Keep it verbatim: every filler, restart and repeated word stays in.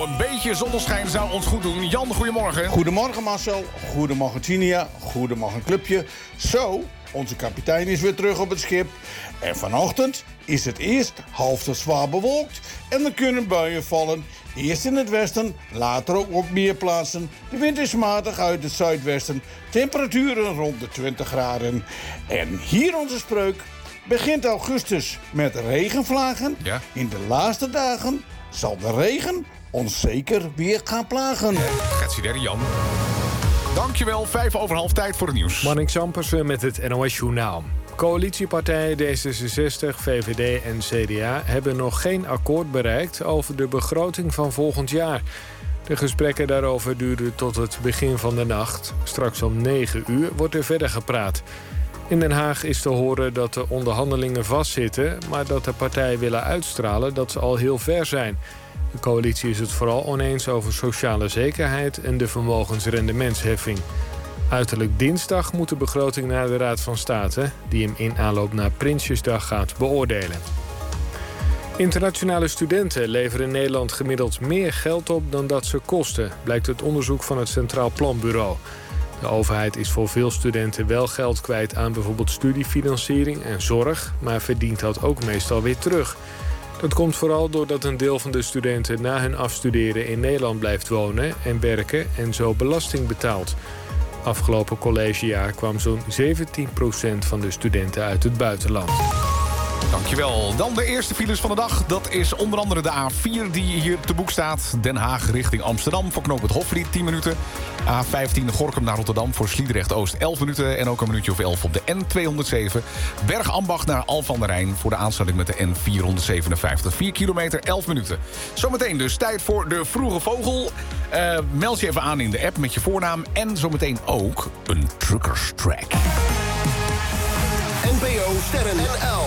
een beetje zonneschijn zou ons goed doen. Jan, goedemorgen. Goedemorgen Marcel, goedemorgen Tinia, goedemorgen clubje. Zo, onze kapitein is weer terug op het schip. En vanochtend is het eerst half tot zwaar bewolkt en er kunnen buien vallen. Eerst in het westen, later ook op meer plaatsen. De wind is matig uit het zuidwesten. Temperaturen rond de twintig graden. En hier onze spreuk. Begint augustus met regenvlagen. Ja. In de laatste dagen zal de regen ons zeker weer gaan plagen. Gaat daar, Jan. Dankjewel, vijf over half tijd voor het nieuws. Marnix Zampersen met het N O S Journaal. Coalitiepartijen D zesenzestig, V V D en C D A hebben nog geen akkoord bereikt over de begroting van volgend jaar. De gesprekken daarover duren tot het begin van de nacht. Straks om negen uur wordt er verder gepraat. In Den Haag is te horen dat de onderhandelingen vastzitten, maar dat de partijen willen uitstralen dat ze al heel ver zijn. De coalitie is het vooral oneens over sociale zekerheid en de vermogensrendementsheffing. Uiterlijk dinsdag moet de begroting naar de Raad van State, die hem in aanloop naar Prinsjesdag gaat beoordelen. Internationale studenten leveren Nederland gemiddeld meer geld op dan dat ze kosten, blijkt uit onderzoek van het Centraal Planbureau. De overheid is voor veel studenten wel geld kwijt aan bijvoorbeeld studiefinanciering en zorg, maar verdient dat ook meestal weer terug. Dat komt vooral doordat een deel van de studenten na hun afstuderen in Nederland blijft wonen en werken en zo belasting betaalt. Afgelopen collegejaar kwam zo'n zeventien procent van de studenten uit het buitenland. Dankjewel. Dan de eerste files van de dag. Dat is onder andere de A vier die hier te boek staat. Den Haag richting Amsterdam voor knooppunt Hofvliet tien minuten. A vijftien Gorinchem naar Rotterdam voor Sliedrecht-Oost elf minuten. En ook een minuutje of elf op de N tweehonderdzeven. Bergambacht naar Alphen aan de Rijn voor de aansluiting met de N vierhonderdzevenenvijftig. vier kilometer, elf minuten. Zometeen dus tijd voor de vroege vogel. Uh, meld je even aan in de app met je voornaam. En zometeen ook een truckerstrack. N P O Sterren N L.